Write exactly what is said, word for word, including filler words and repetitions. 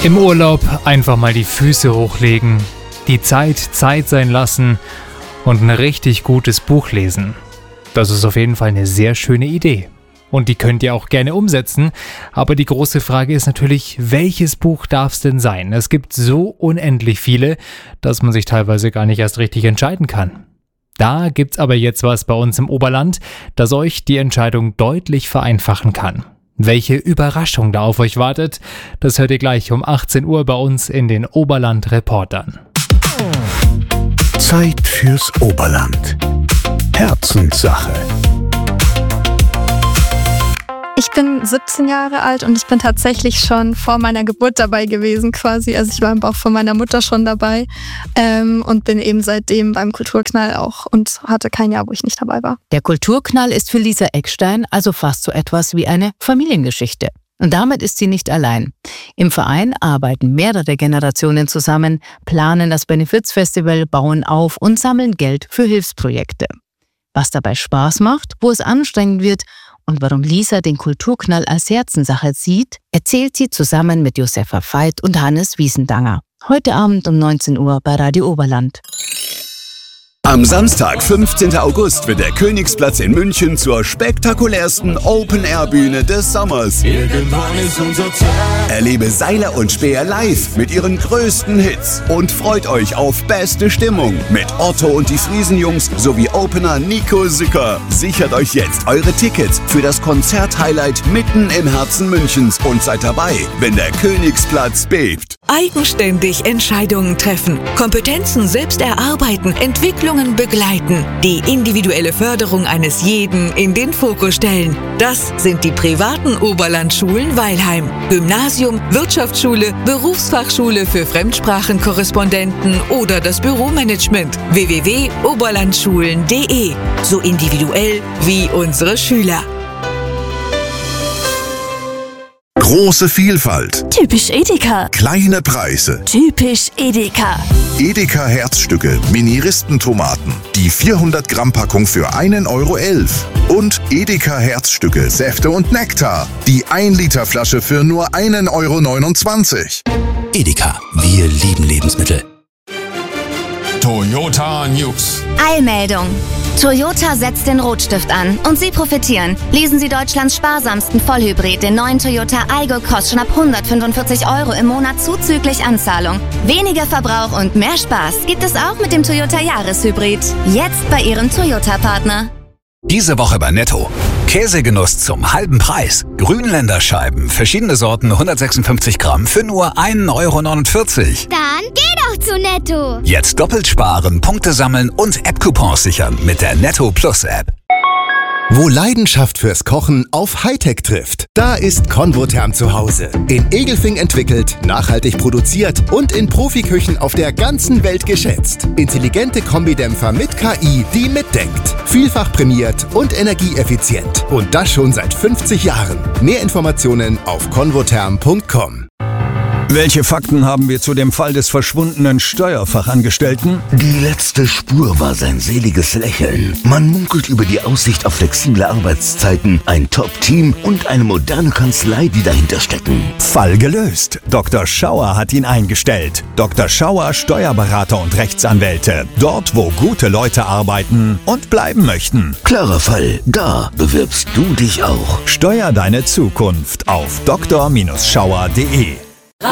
Im Urlaub einfach mal die Füße hochlegen, die Zeit Zeit sein lassen und ein richtig gutes Buch lesen. Das ist auf jeden Fall eine sehr schöne Idee. Und die könnt ihr auch gerne umsetzen. Aber die große Frage ist natürlich, welches Buch darf es denn sein? Es gibt so unendlich viele, dass man sich teilweise gar nicht erst richtig entscheiden kann. Da gibt's aber jetzt was bei uns im Oberland, das euch die Entscheidung deutlich vereinfachen kann. Welche Überraschung da auf euch wartet, das hört ihr gleich um achtzehn Uhr bei uns in den Oberland-Reportern. Zeit fürs Oberland. Herzenssache. Ich bin siebzehn Jahre alt und ich bin tatsächlich schon vor meiner Geburt dabei gewesen quasi. Also ich war im Bauch von meiner Mutter schon dabei ähm, und bin eben seitdem beim Kulturknall auch und hatte kein Jahr, wo ich nicht dabei war. Der Kulturknall ist für Lisa Eckstein also fast so etwas wie eine Familiengeschichte. Und damit ist sie nicht allein. Im Verein arbeiten mehrere Generationen zusammen, planen das Benefizfestival, bauen auf und sammeln Geld für Hilfsprojekte. Was dabei Spaß macht, wo es anstrengend wird und warum Lisa den Kulturknall als Herzenssache sieht, erzählt sie zusammen mit Josefa Veit und Hannes Wiesendanger. Heute Abend um neunzehn Uhr bei Radio Oberland. Am Samstag, fünfzehnten August, wird der Königsplatz in München zur spektakulärsten Open-Air-Bühne des Sommers. Irgendwann ist unser Zeit. Erlebe Seiler und Speer live mit ihren größten Hits und freut euch auf beste Stimmung mit Otto und die Friesenjungs sowie Opener Nico Sücker. Sichert euch jetzt eure Tickets für das Konzert-Highlight mitten im Herzen Münchens und seid dabei, wenn der Königsplatz bebt. Eigenständig Entscheidungen treffen, Kompetenzen selbst erarbeiten, Entwicklungen begleiten, die individuelle Förderung eines jeden in den Fokus stellen. Das sind die privaten Oberlandschulen Weilheim. Gymnasium, Wirtschaftsschule, Berufsfachschule für Fremdsprachenkorrespondenten oder das Büromanagement. w w w punkt oberlandschulen punkt d e. So individuell wie unsere Schüler. Große Vielfalt. Typisch Edeka. Kleine Preise. Typisch Edeka. Edeka Herzstücke, Mini-Ristentomaten. Die vierhundert Gramm Packung für einen Euro elf. Und Edeka Herzstücke, Säfte und Nektar. Die ein Liter Flasche für nur einen Euro neunundzwanzig. Edeka, wir lieben Lebensmittel. Toyota News. Eilmeldung. Toyota setzt den Rotstift an und Sie profitieren. Lesen Sie Deutschlands sparsamsten Vollhybrid, den neuen Toyota Aygo, kostet schon ab hundertfünfundvierzig Euro im Monat zuzüglich Anzahlung. Weniger Verbrauch und mehr Spaß gibt es auch mit dem Toyota Jahreshybrid. Jetzt bei Ihrem Toyota-Partner. Diese Woche bei Netto. Käsegenuss zum halben Preis. Grünländerscheiben, verschiedene Sorten, hundertsechsundfünfzig Gramm für nur einen Euro neunundvierzig. Dann geh doch zu Netto. Jetzt doppelt sparen, Punkte sammeln und App-Coupons sichern mit der Netto Plus App. Wo Leidenschaft fürs Kochen auf Hightech trifft, da ist Convotherm zu Hause. In Egelfing entwickelt, nachhaltig produziert und in Profiküchen auf der ganzen Welt geschätzt. Intelligente Kombidämpfer mit K I, die mitdenkt. Vielfach prämiert und energieeffizient. Und das schon seit fünfzig Jahren. Mehr Informationen auf convotherm punkt com. Welche Fakten haben wir zu dem Fall des verschwundenen Steuerfachangestellten? Die letzte Spur war sein seliges Lächeln. Man munkelt über die Aussicht auf flexible Arbeitszeiten, ein Top-Team und eine moderne Kanzlei, die dahinter stecken. Fall gelöst. Doktor Schauer hat ihn eingestellt. Doktor Schauer, Steuerberater und Rechtsanwälte. Dort, wo gute Leute arbeiten und bleiben möchten. Klarer Fall. Da bewirbst du dich auch. Steuer deine Zukunft auf doktor Schauer punkt de.